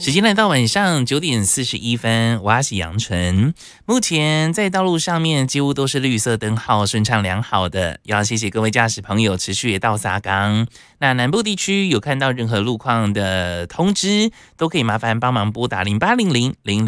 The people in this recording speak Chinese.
时间来到晚上9:41，我是杨纯。目前在道路上面几乎都是绿色灯号，顺畅良好的。要谢谢各位驾驶朋友持续也到沙冈。那南部地区有看到任何路况的通知，都可以麻烦帮忙拨打0800